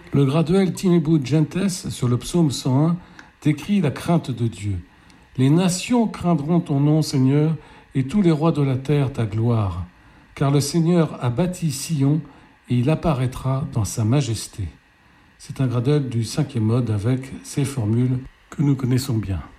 Le graduel Tinebut Gentes sur le psaume 101 décrit la crainte de Dieu. Les nations craindront ton nom, Seigneur, et tous les rois de la terre ta gloire. Car le Seigneur a bâti Sion et il apparaîtra dans sa majesté. C'est un graduel du 5e mode avec ces formules que nous connaissons bien.